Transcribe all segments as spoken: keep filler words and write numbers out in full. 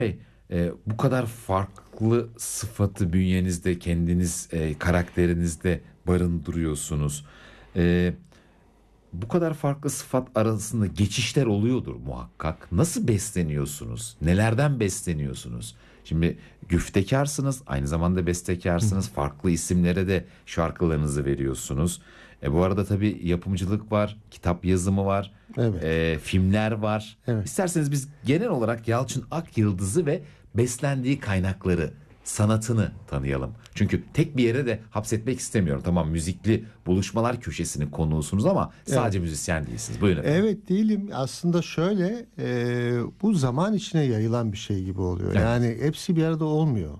Hey, e, bu kadar farklı sıfatı bünyenizde, kendiniz, e, karakterinizde barındırıyorsunuz. E, Bu kadar farklı sıfat arasında geçişler oluyordur muhakkak. Nasıl besleniyorsunuz? Nelerden besleniyorsunuz? Şimdi güftekarsınız, aynı zamanda Hı hı. bestekarsınız. Farklı isimlere de şarkılarınızı veriyorsunuz. E, bu arada tabii yapımcılık var, kitap yazımı var, Evet, e, filmler var. evet. İsterseniz biz genel olarak Yalçın Akyıldız'ı ve beslendiği kaynakları, sanatını tanıyalım. Çünkü tek bir yere de hapsetmek istemiyorum. Tamam, müzikli buluşmalar köşesinin konuğusunuz ama Evet. sadece müzisyen değilsiniz. Buyurun efendim. Evet değilim. Aslında şöyle e, bu zaman içine yayılan bir şey gibi oluyor. Evet. Yani hepsi bir arada olmuyor.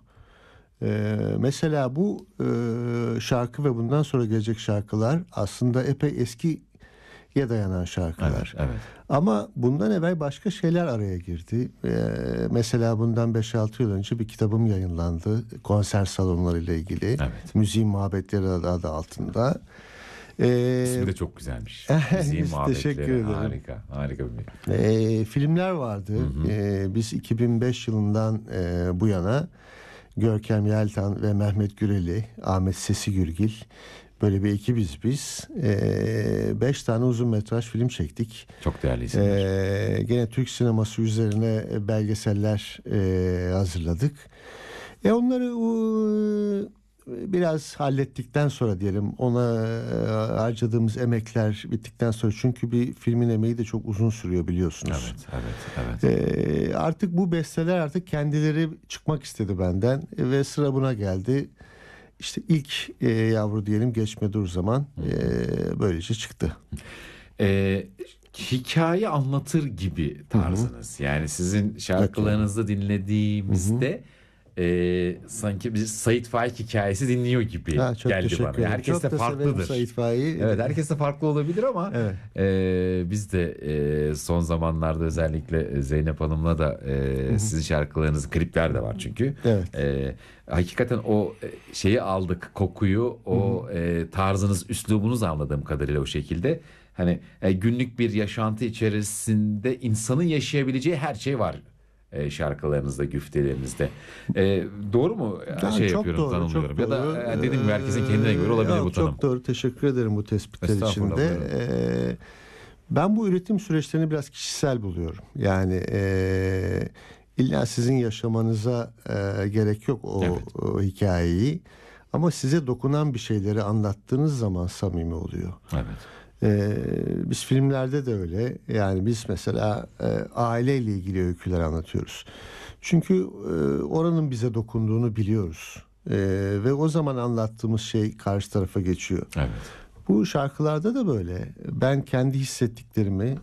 E, mesela bu e, şarkı ve bundan sonra gelecek şarkılar aslında epey eskiye dayanan Evet, şarkılar. evet, Ama bundan evvel başka şeyler araya girdi. E, mesela bundan beş altı yıl önce bir kitabım yayınlandı. Konser salonları ile ilgili. evet. Müziğin Muhabbetleri adı altında. E, İsmi de çok güzelmiş. Müziğin Teşekkür muhabbetleri ederim. harika. Harika bir metin. E, filmler vardı. Hı hı. E, biz iki bin beş yılından e, bu yana Görkem Yeltan ve Mehmet Güreli, Ahmet Sesi Gürgil böyle bir ekibiz biz. E, beş tane uzun metraj film çektik. Çok değerli isimler. E, gene Türk sineması üzerine belgeseller e, hazırladık. E onları e, biraz hallettikten sonra diyelim ona e, harcadığımız emekler bittikten sonra çünkü bir filmin emeği de çok uzun sürüyor biliyorsunuz. Evet, evet, evet. E, artık bu besteler artık kendileri çıkmak istedi benden e, ve sıra buna geldi. İşte ilk e, yavru diyelim Geçme Dur Zaman e, böylece çıktı. Ee, Hikaye anlatır gibi Hı hı. tarzınız. Yani sizin Okay. şarkılarınızı Hı hı. dinlediğimizde e, sanki bir Sait Faik hikayesi dinliyor gibi Ha, çok geldi bana. teşekkür Yani ederim. herkes de Çok da severim farklıdır. Sait Faik'i. Evet, herkes de farklı olabilir ama Evet. e, biz de e, son zamanlarda özellikle Zeynep Hanım'la da Hı e, hı. sizin şarkılarınızı, klipler de var çünkü. Evet. E, Hakikaten o e, şeyi aldık, kokuyu, Hı hı. o e, tarzınız, üslubunuz anladığım kadarıyla o şekilde. Hani e, günlük bir yaşantı içerisinde insanın yaşayabileceği her şey var e, şarkılarınızda, güftelerinizde. E, doğru mu? E, Yani Şey çok yapıyorum, doğru, çok tanımlıyorum. Ya da doğru. e, dediğim gibi herkesin kendine göre Ee, olabilir bu yok, tanım. çok doğru. Teşekkür ederim bu tespitler için Estağfurullah, de. buyurun. Ee, ben bu üretim süreçlerini biraz kişisel buluyorum. Yani ee, illa sizin yaşamanıza ee, gerek yok o, Evet. o hikayeyi. Ama size dokunan bir şeyleri anlattığınız zaman samimi oluyor. Evet. Ee, biz filmlerde de öyle. Yani biz mesela e, aileyle ilgili öyküler anlatıyoruz. Çünkü e, oranın bize dokunduğunu biliyoruz. E, ve o zaman anlattığımız şey karşı tarafa geçiyor. Evet. Bu şarkılarda da böyle. Ben kendi hissettiklerimi,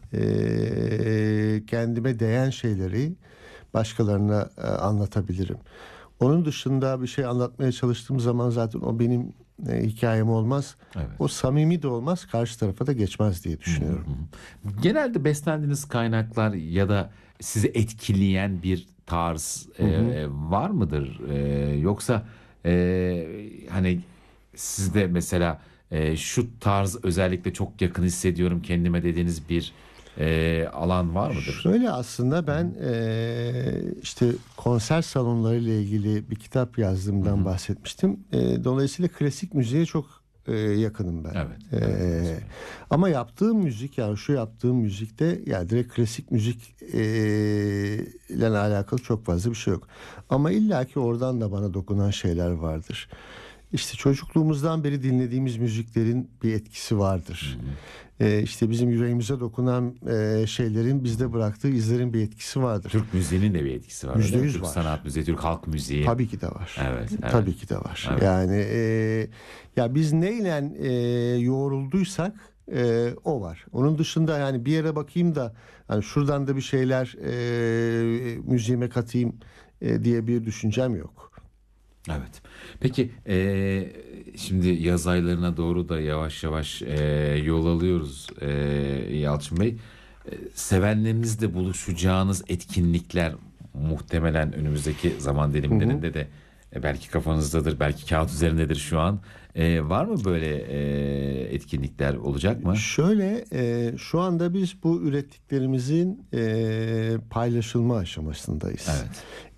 e, kendime değen şeyleri başkalarına e, anlatabilirim. Onun dışında bir şey anlatmaya çalıştığım zaman zaten o benim e, hikayem olmaz. Evet. O samimi de olmaz, karşı tarafa da geçmez diye düşünüyorum. Genelde beslendiğiniz kaynaklar ya da sizi etkileyen bir tarz Hı hı. e, var mıdır? E, yoksa e, hani sizde mesela e, şu tarz özellikle çok yakın hissediyorum kendime dediğiniz bir e, alan var mıdır? Şöyle aslında ben e, işte konser salonları ile ilgili bir kitap Hı yazdığımdan hı. bahsetmiştim. E, dolayısıyla klasik müziğe çok e, yakınım ben. Evet, E, evet, onu söyleyeyim. ama yaptığım müzik yani şu yaptığım müzikte yani direkt klasik müzik e, ile alakalı çok fazla bir şey yok. Ama illaki oradan da bana dokunan şeyler vardır. İşte çocukluğumuzdan beri dinlediğimiz müziklerin bir etkisi vardır. Ee, işte bizim yüreğimize dokunan e, şeylerin bizde bıraktığı izlerin bir etkisi vardır. Türk müziğinin de bir etkisi var, öyle Yüzde mi? yüz Türk var. sanat müziği, Türk halk müziği. Tabii ki de var. Evet, evet. Tabii ki de var. Evet. Yani e, ya biz neyle e, yoğrulduysak e, o var. Onun dışında yani bir yere bakayım da hani şuradan da bir şeyler e, müziğime katayım e, diye bir düşüncem yok. Evet. Peki eee, şimdi yaz aylarına doğru da yavaş yavaş eee, yol alıyoruz eee, Yalçın Bey. Eee, sevenlerinizle buluşacağınız etkinlikler muhtemelen önümüzdeki zaman Hı hı. dilimlerinde de E, belki kafanızdadır, belki kağıt üzerindedir şu an. E, var mı böyle e, etkinlikler, olacak mı? Şöyle e, şu anda biz bu ürettiklerimizin e, paylaşılma aşamasındayız. Evet.